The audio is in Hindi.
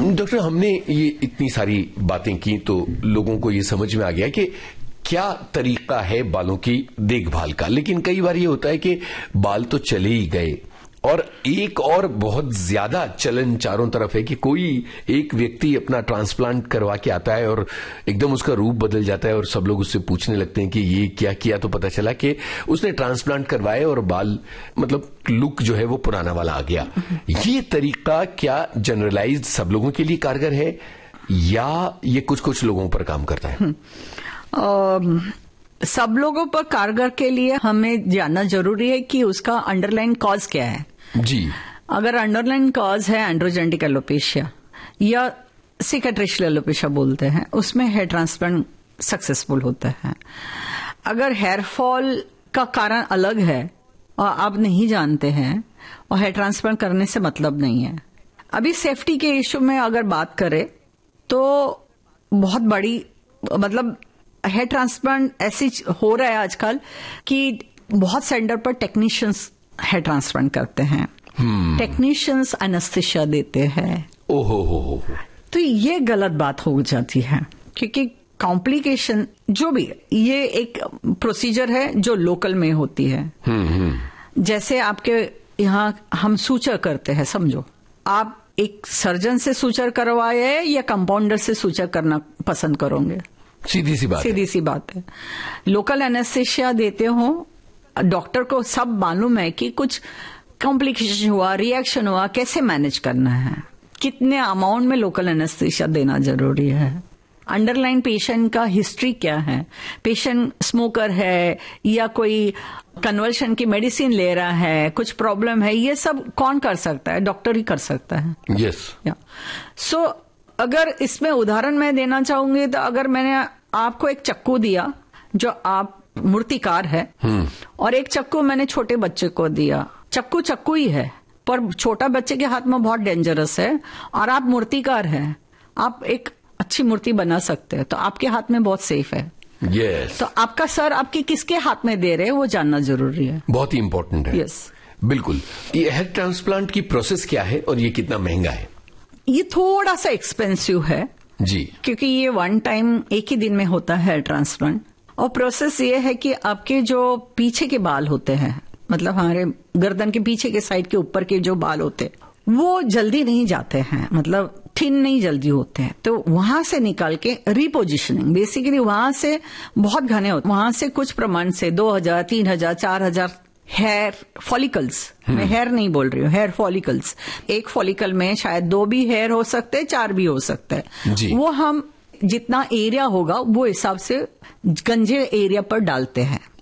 डॉक्टर, हमने ये इतनी सारी बातें की तो लोगों को ये समझ में आ गया कि क्या तरीका है बालों की देखभाल का, लेकिन कई बार ये होता है कि बाल तो चले ही गए और एक और बहुत ज्यादा चलन चारों तरफ है कि कोई एक व्यक्ति अपना ट्रांसप्लांट करवा के आता है और एकदम उसका रूप बदल जाता है और सब लोग उससे पूछने लगते हैं कि ये क्या किया, तो पता चला कि उसने ट्रांसप्लांट करवाए और बाल मतलब लुक जो है वो पुराना वाला आ गया। ये तरीका क्या जनरलाइज्ड सब लोगों के लिए कारगर है या ये कुछ कुछ लोगों पर काम करता है? सब लोगों पर कारगर के लिए हमें जानना जरूरी है कि उसका अंडरलाइन कॉज क्या है जी। अगर अंडरलाइन कॉज है एंड्रोजेनिक एलोपेशिया या सिकेट्रिशियल एलोपेशिया बोलते हैं, उसमें हेयर ट्रांसप्लांट सक्सेसफुल होता है। अगर हेयर फॉल का कारण अलग है और आप नहीं जानते हैं और हेयर ट्रांसप्लांट करने से मतलब नहीं है। अभी सेफ्टी के इश्यू में अगर बात करें तो बहुत बड़ी मतलब हेयर ट्रांसप्लांट ऐसी हो रहा है आजकल कि बहुत सेंटर पर टेक्नीशियंस हेयर ट्रांसप्लांट करते हैं, टेक्नीशियंस एनेस्थीसिया देते हैं। ओहो हो। तो ये गलत बात हो जाती है क्योंकि कॉम्प्लिकेशन जो भी ये एक प्रोसीजर है जो लोकल में होती है। जैसे आपके यहाँ हम सूचर करते हैं, समझो आप एक सर्जन से सूचर करवाए या कंपाउंडर से सूचर करना पसंद करोगे? सीधी सी बात है। लोकल एनेस्थीसिया देते हो, डॉक्टर को सब मालूम है कि कुछ कॉम्प्लिकेशन हुआ, रिएक्शन हुआ, कैसे मैनेज करना है, कितने अमाउंट में लोकल एनेस्थीसिया देना जरूरी है, अंडरलाइन पेशेंट का हिस्ट्री क्या है, पेशेंट स्मोकर है या कोई कन्वर्शन की मेडिसिन ले रहा है, कुछ प्रॉब्लम है, ये सब कौन कर सकता है? डॉक्टर ही कर सकता है। यस। सो अगर इसमें उदाहरण मैं देना चाहूंगी तो अगर मैंने आपको एक चक्कू दिया जो आप मूर्तिकार है और एक चक्कू मैंने छोटे बच्चे को दिया, चक्कू ही है पर छोटा बच्चे के हाथ में बहुत डेंजरस है और आप मूर्तिकार हैं, आप एक अच्छी मूर्ति बना सकते हैं तो आपके हाथ में बहुत सेफ है। यस। तो आपका सर आपके किसके हाथ में दे रहे हैं वो जानना जरूरी है, बहुत ही इंपॉर्टेंट है। यस बिल्कुल। ये हेयर ट्रांसप्लांट की प्रोसेस क्या है और ये कितना महंगा है? ये थोड़ा सा एक्सपेंसिव है जी, क्योंकि ये वन टाइम एक ही दिन में होता है हेयर ट्रांसप्लांट। और प्रोसेस ये है कि आपके जो पीछे के बाल होते हैं, मतलब हमारे गर्दन के पीछे के साइड के ऊपर के जो बाल होते हैं वो जल्दी नहीं जाते हैं, मतलब थिन नहीं जल्दी होते हैं, तो वहां से निकाल के रिपोजिशनिंग, बेसिकली वहां से बहुत घने होते, वहां से कुछ प्रमाण से 2000, 3000, 4000 हेयर फॉलिकल्स, मैं हेयर नहीं बोल रही हूँ, हेयर फॉलिकल्स, एक फॉलिकल में शायद 2 भी हेयर हो सकते हैं, 4 भी हो सकते हैं, वो हम जितना एरिया होगा वो हिसाब से गंजे एरिया पर डालते हैं।